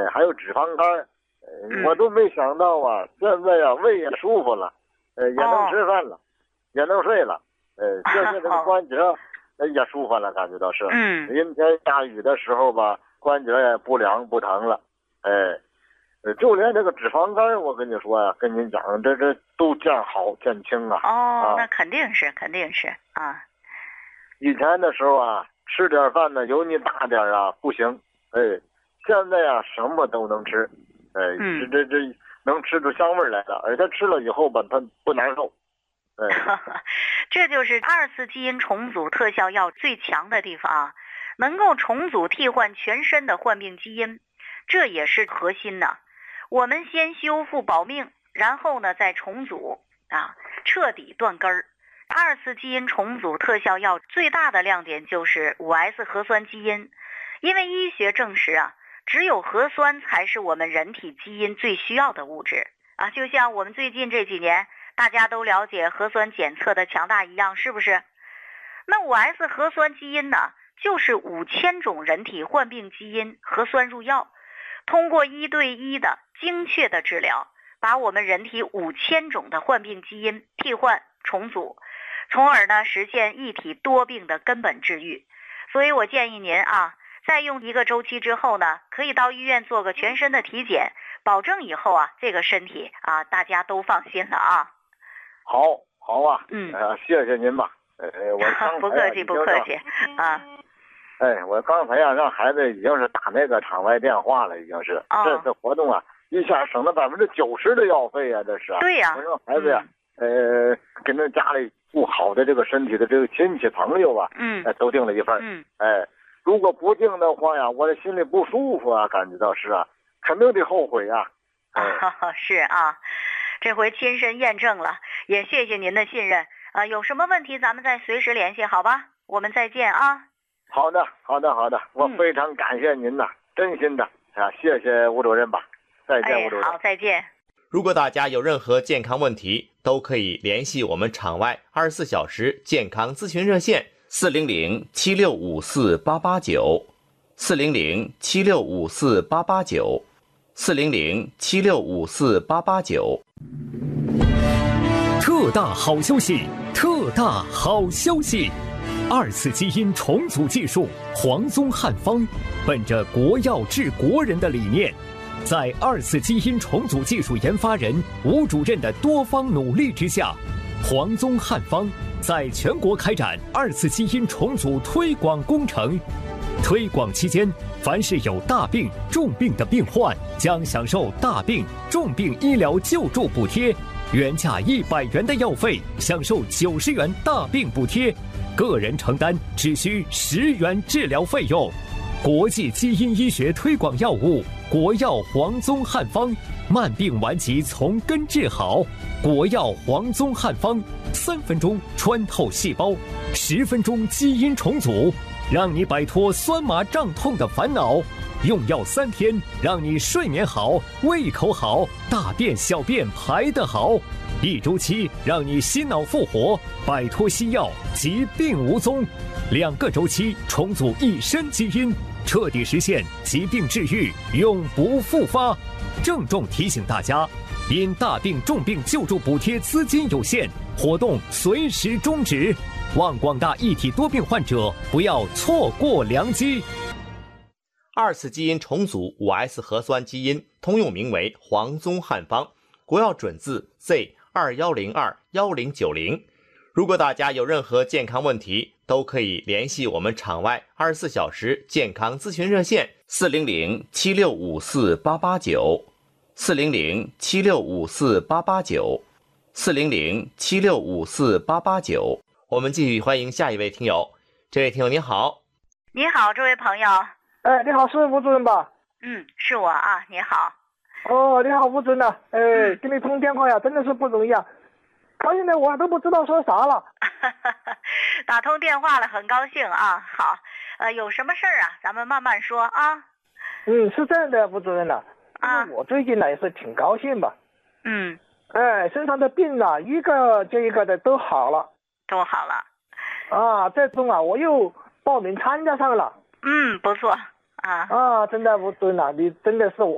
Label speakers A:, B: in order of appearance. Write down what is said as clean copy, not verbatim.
A: 还有脂肪肝，我都没想到啊，现在呀胃也舒服了，也能吃饭了，也能睡了，现在这个关节也舒服了，感觉到是，阴天下雨的时候吧，关节也不凉不疼了，就连这个脂肪肝，我跟你说呀，跟您讲，这都见好见轻啊。
B: 那肯定是啊。
A: 以前的时候啊，吃点饭呢油腻大点啊不行，现在啊什么都能吃，这能吃出香味来了，而且吃了以后吧，它不难受。
B: 这就是2次基因重组特效药最强的地方啊，能够重组替换全身的患病基因，这也是核心呢。我们先修复保命，然后呢再重组啊，彻底断根儿。2次基因重组特效药最大的亮点就是 5S 核酸基因，因为医学证实啊，只有核酸才是我们人体基因最需要的物质啊，就像我们最近这几年大家都了解核酸检测的强大一样，是不是？那 5S 核酸基因呢，就是5000种人体患病基因核酸入药，通过1对1的精确的治疗，把我们人体5000种的患病基因替换重组，从而呢实现一体多病的根本治愈。所以我建议您啊，在用1个周期之后呢，可以到医院做个全身的体检，保证以后啊这个身体啊大家都放心了啊。
A: 好啊，谢谢您吧。我刚才
B: 不客气啊。
A: 我刚才呀让孩子已经是打那个场外电话了，已经是。这次活动啊，一下省了90%的药费啊，这是。
B: 对呀。
A: 我让孩子呀，跟那家里不好的这个身体的这个亲戚朋友啊，都订了一份。如果不订的话呀，我这心里不舒服啊，感觉到是啊，肯定得后悔啊。
B: 是啊，这回亲身验证了，也谢谢您的信任啊。有什么问题咱们再随时联系，好吧？我们再见啊。
A: 好的，我非常感谢您呐，真心的啊，谢谢吴主任吧，再见，吴主任。
B: 好，再见。
C: 如果大家有任何健康问题，都可以联系我们场外24小时健康咨询热线400-7654-889 400-7654-889 400-7654-889。
D: 特大好消息！特大好消息！2次基因重组技术黄宗汉方，本着国药治国人的理念，在2次基因重组技术研发人吴主任的多方努力之下，黄宗汉方在全国开展2次基因重组推广工程。推广期间，凡是有大病、重病的病患，将享受大病、重病医疗救助补贴，原价100元的药费享受90元大病补贴，个人承担只需10元治疗费用。国际基因医学推广药物国药黄宗汉方，慢病顽疾从根治好。国药黄宗汉方，3分钟穿透细胞，10分钟基因重组，让你摆脱酸麻胀痛的烦恼。用药3天，让你睡眠好、胃口好、大便小便排得好。1周期，让你心脑复活，摆脱西药，疾病无踪。2个周期，重组一身基因，彻底实现疾病治愈，永不复发。郑重提醒大家，因大病重病救助补贴资金有限，活动随时终止。望广大一体多病患者不要错过良机。
C: 2次基因重组 5S 核酸基因，通用名为黄宗汉方，国药准字 Z21021090。如果大家有任何健康问题，都可以联系我们场外24小时健康咨询热线400-7654-889 400-7654-889 400-7654-889。我们继续欢迎下一位听友。这位听友您好。
B: 你好，这位朋友。
E: 你好，是吴主任吧？
B: 是我啊，你好。
E: 你好，吴主任呐。跟你通电话呀，真的是不容易啊。到现在我都不知道说啥了。
B: 打通电话了，很高兴啊。好，有什么事儿啊？咱们慢慢说啊。
E: 是这样的，吴主任呐。我最近呢也是挺高兴吧。身上的病啊，一个接一个的都好了。
B: 都好了。
E: 这中啊，我又报名参加上了。
B: 不错。
E: 真的吴主任呐，你真的是